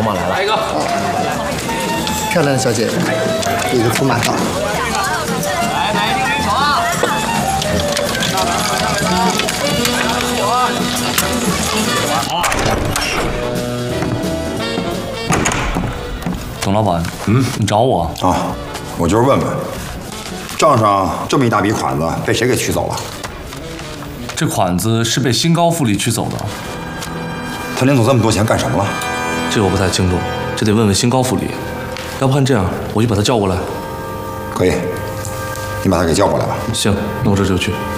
马来了。 来一个。 漂亮的小姐，一个驸马到。 来，买一个人手啊！ 董老板，你找我啊？我就是问问，账上这么一大笔款子被谁给取走了？ 这款子是被新高副理取走的。 他领走这么多钱干什么了？ 这我不太清楚，这得问问新高副理。要不然这样，我去把他叫过来。 可以，你把他给叫过来吧。 行，那我这就去。